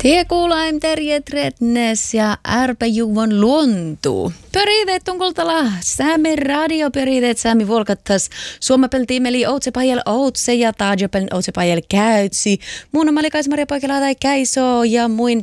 Tiekuulaim terjet rednes ja ärpäjuvan luontu. Peridet on kultala Säämi radioperidet Säämi volkattas. Suomapel tiimeli outsepajel outse ja taajapel outsepajel käytsi. Muun on malikaismaria poikela tai käiso ja muin